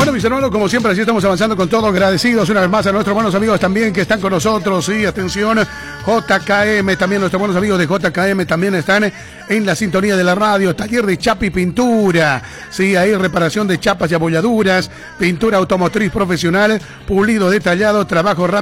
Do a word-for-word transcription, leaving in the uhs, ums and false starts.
Bueno, mis hermanos, como siempre, así estamos avanzando con todo, agradecidos una vez más a nuestros buenos amigos también que están con nosotros, sí, atención, J K M, también nuestros buenos amigos de J K M también están en la sintonía de la radio, taller de chapa y pintura, sí, ahí reparación de chapas y abolladuras, pintura automotriz profesional, pulido detallado, trabajo rápido.